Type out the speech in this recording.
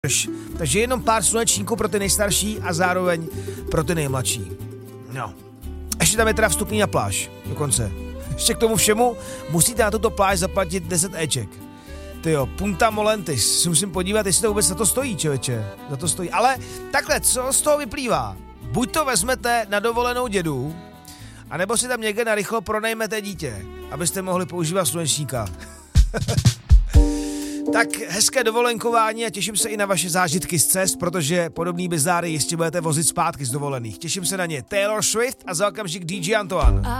Takže jenom pár slunečníků pro ty nejstarší a zároveň pro ty nejmladší. No. Ještě tam je teda vstupní na pláž, dokonce. Ještě k tomu všemu musíte na tuto pláž zaplatit 10 éček. Tyjo, Punta Molentis, si musím podívat, jestli to vůbec za to stojí, člověče. Za to stojí, ale takhle, co z toho vyplývá? Buď to vezmete na dovolenou dědů, anebo si tam někde narychlo pronajmete dítě, abyste mohli používat slunečníka. Tak hezké dovolenkování a těším se i na vaše zážitky z cest, protože podobný bizáry jistě budete vozit zpátky z dovolených. Těším se na ně. Taylor Swift a za okamžik DJ Antoine.